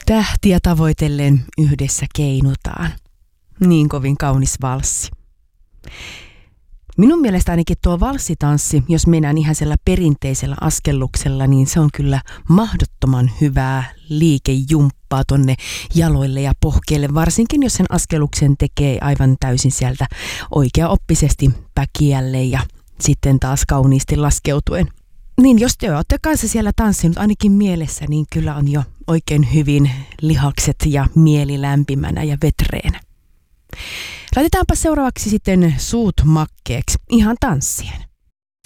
Tähtiä tavoitellen yhdessä keinutaan. Niin kovin kaunis valssi. Minun mielestä ainakin tuo valssitanssi, jos mennään ihan sillä perinteisellä askelluksella, niin se on kyllä mahdottoman hyvää liikejumppaa tonne jaloille ja pohkeille, varsinkin jos sen askelluksen tekee aivan täysin sieltä oikeaoppisesti päkiälle ja sitten taas kauniisti laskeutuen. Niin jos te olette kanssa siellä tanssinut ainakin mielessä, niin kyllä on jo oikein hyvin lihakset ja mieli lämpimänä ja vetreenä. Laitetaanpa seuraavaksi sitten suut makkeeksi ihan tanssien.